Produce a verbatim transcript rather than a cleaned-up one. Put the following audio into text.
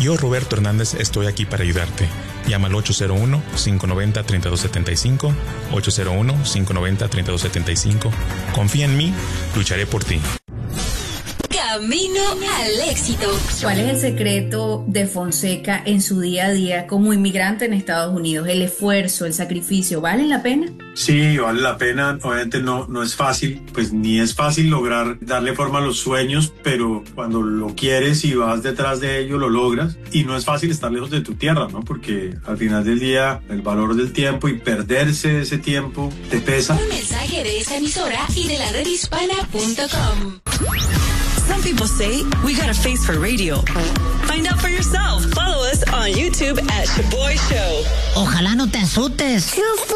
Yo, Roberto Hernández, estoy aquí para ayudarte. Llama al ocho cero uno, cinco nueve cero, tres dos siete cinco, ocho cero uno, cinco nueve cero, tres dos siete cinco. Confía en mí, lucharé por ti. Camino al éxito. ¿Cuál es el secreto de Fonseca en su día a día como inmigrante en Estados Unidos? ¿El esfuerzo, el sacrificio, valen la pena? Sí, vale la pena. Obviamente no, no es fácil, pues ni es fácil lograr darle forma a los sueños, pero cuando lo quieres y vas detrás de ello, lo logras. Y no es fácil estar lejos de tu tierra, ¿no? Porque al final del día, el valor del tiempo y perderse ese tiempo te pesa. Un mensaje de esta emisora y de la red hispana punto com. Some people say we got a face for radio. Find out for yourself. Follow us on YouTube at Shaboy Show. Ojalá no te asustes.